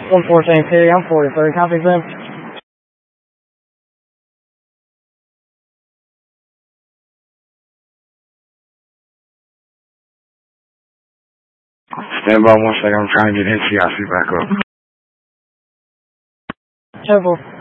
114 P, I'm 43, copy, Sam. Stand by 1 second, I'm trying to get NCIC back up. 10-4.